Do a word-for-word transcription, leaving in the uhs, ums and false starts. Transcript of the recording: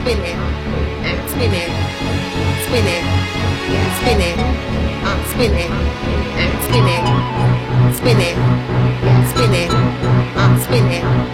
spin it, and spin it, spin it, yeah, spin it, uh, spin it, and spin it, spin it, yeah, spin it, uh, spin it.